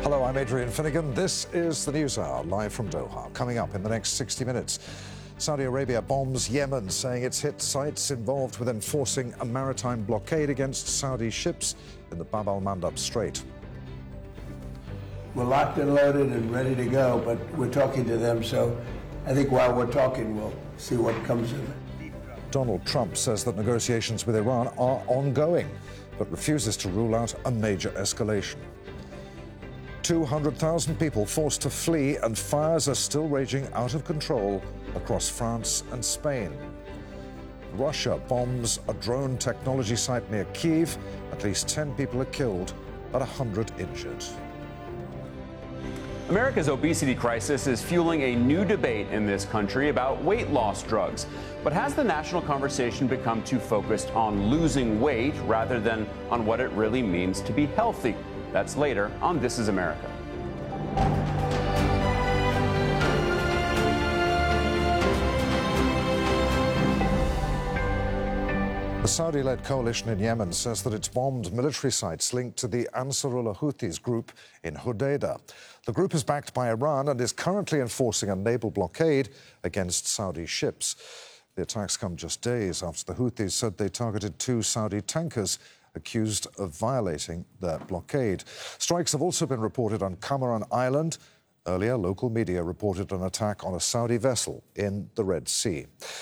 Hello, I'm Adrian Finnegan. This is the News Hour, live from Doha. Coming up in the next 60 minutes, Saudi Arabia bombs Yemen, saying it's hit sites involved with enforcing a maritime blockade against Saudi ships in the Bab al-Mandab Strait. We're locked and loaded and ready to go, but we're talking to them, so I think while we're talking, we'll see what comes of it. Donald Trump says that negotiations with Iran are ongoing, but refuses to rule out a major escalation. 200,000 people forced to flee, and fires are still raging out of control across France and Spain. Russia bombs a drone technology site near Kyiv. At least 10 people are killed, but 100 injured. America's obesity crisis is fueling a new debate in this country about weight loss drugs. But has the national conversation become too focused on losing weight rather than on what it really means to be healthy? That's later on This Is America. The Saudi-led coalition in Yemen says that it's bombed military sites linked to the Ansarullah Houthis group in Hodeidah. The group is backed by Iran and is currently enforcing a naval blockade against Saudi ships. The attacks come just days after the Houthis said they targeted 2 Saudi tankers accused of violating their blockade. Strikes have also been reported on Cameron Island. Earlier, local media reported an attack on a Saudi vessel in the Red Sea.